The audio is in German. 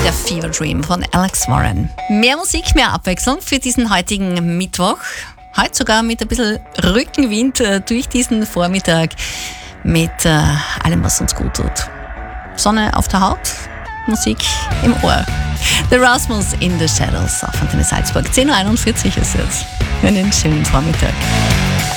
Der Fever Dream von Alex Warren. Mehr Musik, mehr Abwechslung für diesen heutigen Mittwoch. Heute sogar mit ein bisschen Rückenwind durch diesen Vormittag mit allem, was uns gut tut. Sonne auf der Haut, Musik im Ohr. The Rasmus in the Shadows auf Antenne Salzburg. 10.41 Uhr ist jetzt. Einen schönen Vormittag.